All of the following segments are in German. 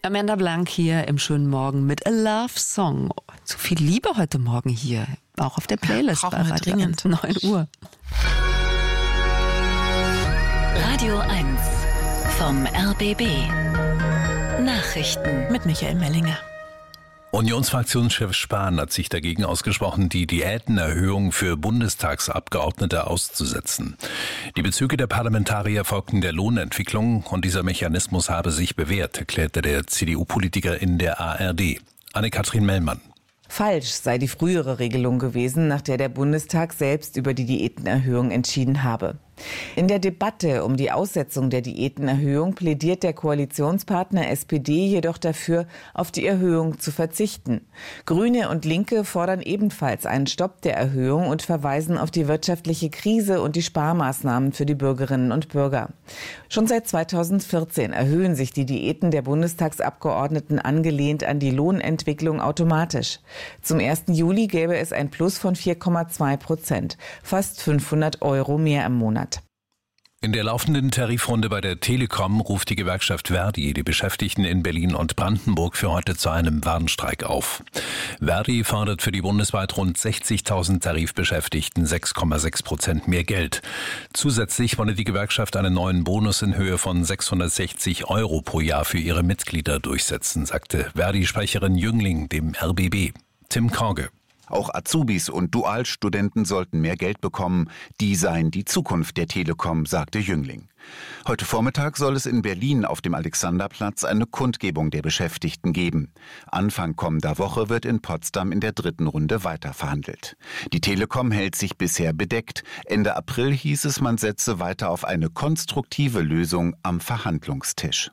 Amanda Blank hier im schönen Morgen mit A Love Song. Zu viel Liebe heute Morgen hier, auch auf der Playlist bei Radio 1, 9 Uhr. Radio 1 vom RBB. Nachrichten mit Michael Mellinger. Unionsfraktionschef Spahn hat sich dagegen ausgesprochen, die Diätenerhöhung für Bundestagsabgeordnete auszusetzen. Die Bezüge der Parlamentarier folgten der Lohnentwicklung und dieser Mechanismus habe sich bewährt, erklärte der CDU-Politiker in der ARD. Anne-Kathrin Mellmann. Falsch sei die frühere Regelung gewesen, nach der der Bundestag selbst über die Diätenerhöhung entschieden habe. In der Debatte um die Aussetzung der Diätenerhöhung plädiert der Koalitionspartner SPD jedoch dafür, auf die Erhöhung zu verzichten. Grüne und Linke fordern ebenfalls einen Stopp der Erhöhung und verweisen auf die wirtschaftliche Krise und die Sparmaßnahmen für die Bürgerinnen und Bürger. Schon seit 2014 erhöhen sich die Diäten der Bundestagsabgeordneten angelehnt an die Lohnentwicklung automatisch. Zum 1. Juli gäbe es ein Plus von 4,2%, fast 500 € mehr im Monat. In der laufenden Tarifrunde bei der Telekom ruft die Gewerkschaft Verdi die Beschäftigten in Berlin und Brandenburg für heute zu einem Warnstreik auf. Verdi fordert für die bundesweit rund 60.000 Tarifbeschäftigten 6,6% mehr Geld. Zusätzlich wolle die Gewerkschaft einen neuen Bonus in Höhe von 660 € pro Jahr für ihre Mitglieder durchsetzen, sagte Verdi-Sprecherin Jüngling dem RBB. Tim Korge. Auch Azubis und Dualstudenten sollten mehr Geld bekommen. Die seien die Zukunft der Telekom, sagte Jüngling. Heute Vormittag soll es in Berlin auf dem Alexanderplatz eine Kundgebung der Beschäftigten geben. Anfang kommender Woche wird in Potsdam in der 3. Runde weiterverhandelt. Die Telekom hält sich bisher bedeckt. Ende April hieß es, man setze weiter auf eine konstruktive Lösung am Verhandlungstisch.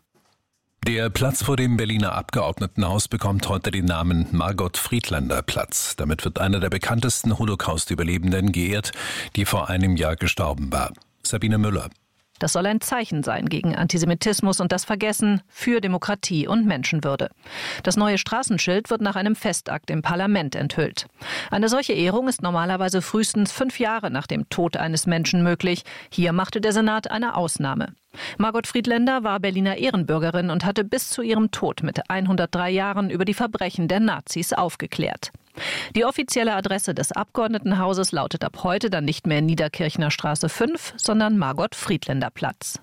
Der Platz vor dem Berliner Abgeordnetenhaus bekommt heute den Namen Margot-Friedländer-Platz. Damit wird einer der bekanntesten Holocaust-Überlebenden geehrt, die vor einem Jahr gestorben war. Sabine Müller. Das soll ein Zeichen sein gegen Antisemitismus und das Vergessen, für Demokratie und Menschenwürde. Das neue Straßenschild wird nach einem Festakt im Parlament enthüllt. Eine solche Ehrung ist normalerweise frühestens 5 Jahre nach dem Tod eines Menschen möglich. Hier machte der Senat eine Ausnahme. Margot Friedländer war Berliner Ehrenbürgerin und hatte bis zu ihrem Tod mit 103 Jahren über die Verbrechen der Nazis aufgeklärt. Die offizielle Adresse des Abgeordnetenhauses lautet ab heute dann nicht mehr Niederkirchner Straße 5, sondern Margot-Friedländer-Platz.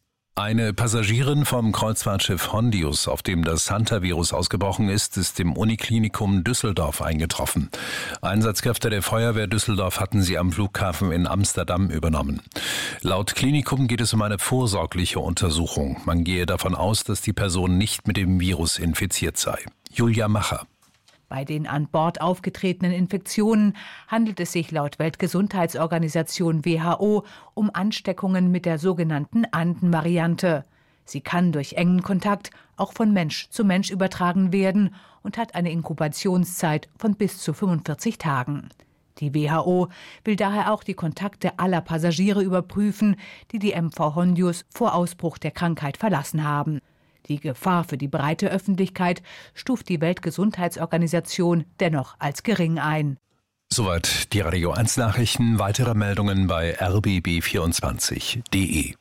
Eine Passagierin vom Kreuzfahrtschiff Hondius, auf dem das Hantavirus ausgebrochen ist im Uniklinikum Düsseldorf eingetroffen. Einsatzkräfte der Feuerwehr Düsseldorf hatten sie am Flughafen in Amsterdam übernommen. Laut Klinikum geht es um eine vorsorgliche Untersuchung. Man gehe davon aus, dass die Person nicht mit dem Virus infiziert sei. Julia Macher. Bei den an Bord aufgetretenen Infektionen handelt es sich laut Weltgesundheitsorganisation WHO um Ansteckungen mit der sogenannten Anden-Variante. Sie kann durch engen Kontakt auch von Mensch zu Mensch übertragen werden und hat eine Inkubationszeit von bis zu 45 Tagen. Die WHO will daher auch die Kontakte aller Passagiere überprüfen, die die MV Hondius vor Ausbruch der Krankheit verlassen haben. Die Gefahr für die breite Öffentlichkeit stuft die Weltgesundheitsorganisation dennoch als gering ein. Soweit die Radio 1 Nachrichten. Weitere Meldungen bei rbb24.de.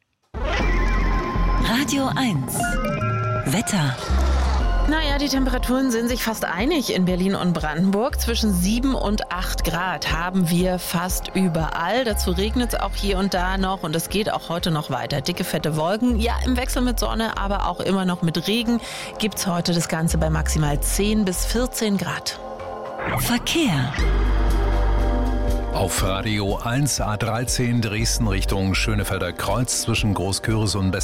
Radio 1 Wetter. Naja, die Temperaturen sind sich fast einig in Berlin und Brandenburg. Zwischen 7 und 8 Grad haben wir fast überall. Dazu regnet es auch hier und da noch und es geht auch heute noch weiter. Dicke, fette Wolken, ja im Wechsel mit Sonne, aber auch immer noch mit Regen. Gibt's heute das Ganze bei maximal 10 bis 14 Grad. Verkehr. Auf Radio 1 A13 Dresden Richtung Schönefelder Kreuz zwischen Großküritz und